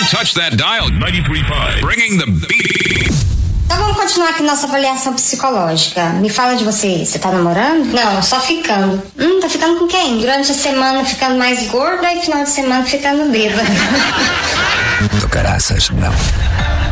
Don't touch that dial. 93.5. Bringing the beat. Então vamos continuar aqui nossa avaliação psicológica. Me fala de você. Você tá namorando? Não, só ficando. Tá ficando com quem? Durante a semana ficando mais gorda e final de semana ficando bêbada. Do caraças, não.